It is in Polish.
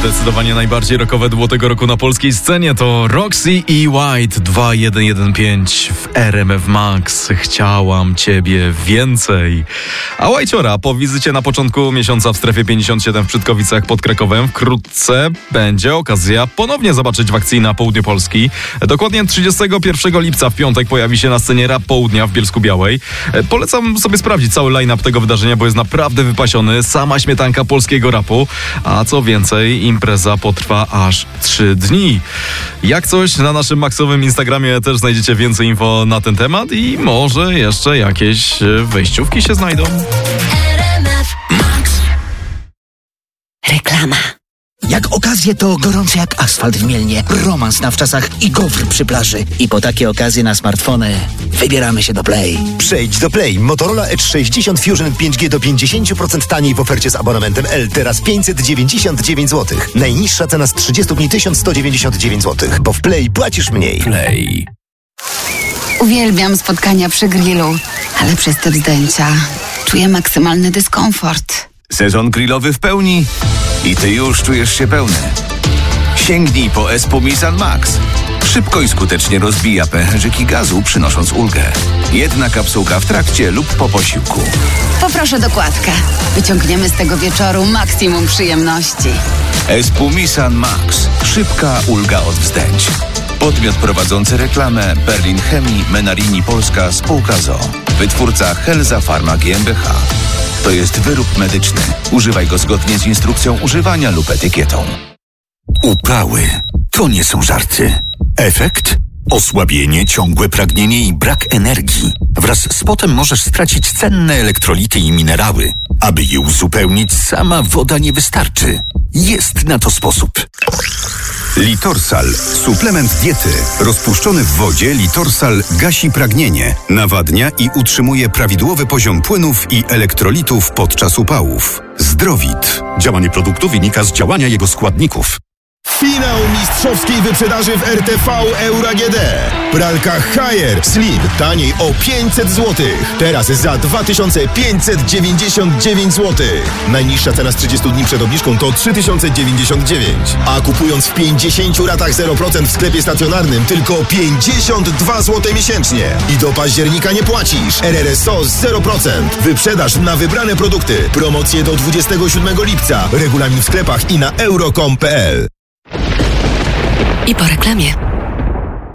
Zdecydowanie najbardziej rockowe duo tego roku na polskiej scenie to Roxy i White 2115 w RMF Max. Chciałam ciebie więcej. A White'ciora po wizycie na początku miesiąca w strefie 57 w Przytkowicach pod Krakowem wkrótce będzie okazja ponownie zobaczyć w akcji na południu Polski. Dokładnie 31 lipca w piątek pojawi się na scenie Rap Południa w Bielsku-Białej. Polecam sobie sprawdzić cały line-up tego wydarzenia, bo jest naprawdę wypasiony. Sama śmietanka polskiego rapu. A co więcej, impreza potrwa aż 3 dni. Jak coś, na naszym maksowym Instagramie też znajdziecie więcej info na ten temat i może jeszcze jakieś wejściówki się znajdą. Reklama. Jak okazje to gorące jak asfalt w Mielnie, romans na wczasach i gofr przy plaży. I po takie okazje na smartfony wybieramy się do Play. Przejdź do Play. Motorola Edge 60 Fusion 5G do 50% taniej w ofercie z abonamentem L. Teraz 599 zł. Najniższa cena z 30 dni 1199 zł. Bo w Play płacisz mniej. Play. Uwielbiam spotkania przy grillu, ale przez te zdjęcia czuję maksymalny dyskomfort. Sezon grillowy w pełni i ty już czujesz się pełny. Sięgnij po Espumisan Max. Szybko i skutecznie rozbija pęcherzyki gazu, przynosząc ulgę. Jedna kapsułka w trakcie lub po posiłku. Poproszę dokładkę. Wyciągniemy z tego wieczoru maksimum przyjemności. Espumisan Max. Szybka ulga od wzdęć. Podmiot prowadzący reklamę Berlin Chemii Menarini Polska Spółka ZOO. Wytwórca Helza Pharma GmbH. To jest wyrób medyczny. Używaj go zgodnie z instrukcją używania lub etykietą. Uprały to nie są żarty. Efekt? Osłabienie, ciągłe pragnienie i brak energii. Wraz z potem możesz stracić cenne elektrolity i minerały. Aby je uzupełnić, sama woda nie wystarczy. Jest na to sposób. Litorsal. Suplement diety. Rozpuszczony w wodzie Litorsal gasi pragnienie, nawadnia i utrzymuje prawidłowy poziom płynów i elektrolitów podczas upałów. Zdrowit. Działanie produktu wynika z działania jego składników. Finał mistrzowskiej wyprzedaży w RTV Euro AGD. Pralka Haier Slim taniej o 500 zł. Teraz za 2599 zł. Najniższa cena z 30 dni przed obniżką to 3099. A kupując w 50 ratach 0% w sklepie stacjonarnym tylko 52 zł miesięcznie. I do października nie płacisz. RRSO 0%. Wyprzedaż na wybrane produkty. Promocje do 27 lipca. Regulamin w sklepach i na euro.com.pl. I po reklamie.